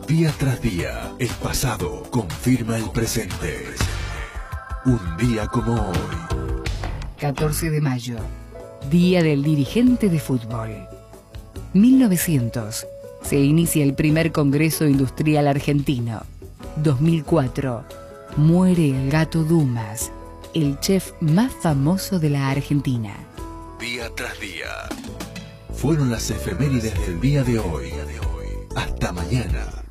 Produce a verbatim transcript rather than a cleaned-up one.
Día tras día, el pasado confirma el presente. Un día como hoy. catorce de mayo, Día del Dirigente de Fútbol. mil novecientos. Se inicia el primer Congreso Industrial Argentino. dos mil cuatro. Muere el Gato Dumas, el chef más famoso de la Argentina. Día tras día. Fueron las efemérides del día de hoy. Hasta mañana.